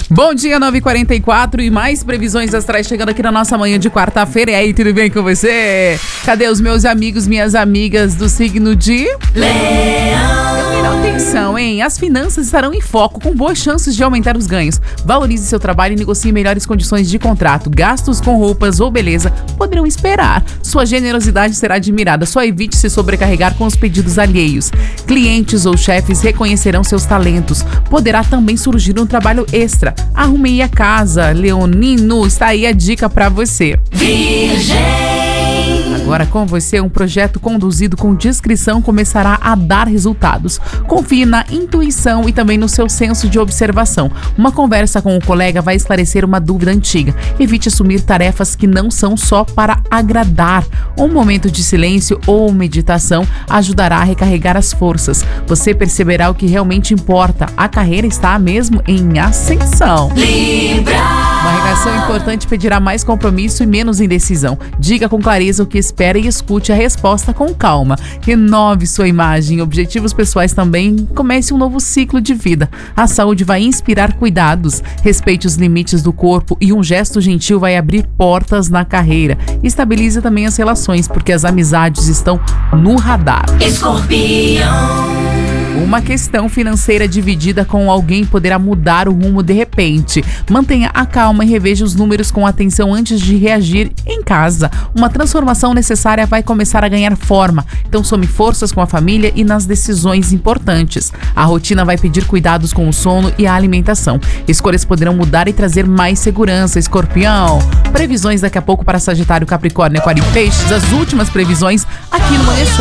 Bom dia, 9h44 e mais previsões astrais chegando aqui na nossa manhã de quarta-feira. E aí, tudo bem com você? Cadê os meus amigos, minhas amigas do signo de Leão? Atenção, hein? As finanças estarão em foco, com boas chances de aumentar os ganhos. Valorize seu trabalho e negocie melhores condições de contrato. Gastos com roupas ou beleza poderão esperar. Sua generosidade será admirada. Só evite se sobrecarregar com os pedidos alheios. Clientes ou chefes reconhecerão seus talentos. Poderá também surgir um trabalho extra. Arrume a casa, leonino. Está aí a dica para você. Virgem! Agora com você, um projeto conduzido com discrição começará a dar resultados. Confie na intuição e também no seu senso de observação. Uma conversa com um colega vai esclarecer uma dúvida antiga. Evite assumir tarefas que não são só para agradar. Um momento de silêncio ou meditação ajudará a recarregar as forças. Você perceberá o que realmente importa. A carreira está mesmo em ascensão. Libra! Uma regação importante pedirá mais compromisso e menos indecisão. Diga com clareza o que espera e escute a resposta com calma. Renove sua imagem, objetivos pessoais também. Comece um novo ciclo de vida. A saúde vai inspirar cuidados. Respeite os limites do corpo e um gesto gentil vai abrir portas na carreira. Estabilize também as relações, porque as amizades estão no radar. Escorpião! Uma questão financeira dividida com alguém poderá mudar o rumo de repente. Mantenha a calma e reveja os números com atenção antes de reagir em casa. Uma transformação necessária vai começar a ganhar forma. Então some forças com a família e nas decisões importantes. A rotina vai pedir cuidados com o sono e a alimentação. Escolhas poderão mudar e trazer mais segurança, Escorpião. Previsões daqui a pouco para Sagitário, Capricórnio, Aquário e Peixes. As últimas previsões aqui no Manhã Show.